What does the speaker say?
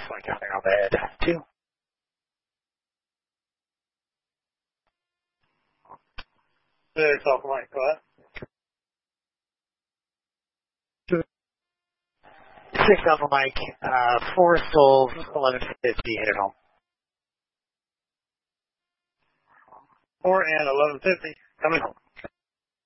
Like counting on the head. 2. 6 off mic, go ahead. 6 Alpha Mike, 4 souls, 1150, hit it home. 4 and 1150, coming home.